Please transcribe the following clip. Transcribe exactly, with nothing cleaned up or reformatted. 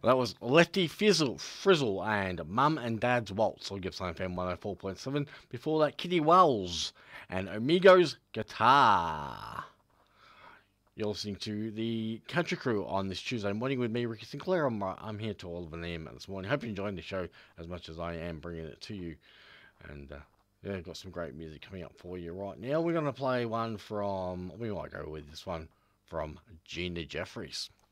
That was Lefty Fizzle, Frizzle and Mum and Dad's Waltz on Gippsland F M one oh four point seven. Before that, Kitty Wells and Amigos Guitar. You're listening to the Country Crew on this Tuesday morning with me, Ricky Sinclair. I'm, I'm here to all of an a.m. this morning. Hope you're enjoying the show as much as I am bringing it to you. And uh, yeah, got some great music coming up for you right now. We're going to play one from, we might go with this one from Gina Jeffries.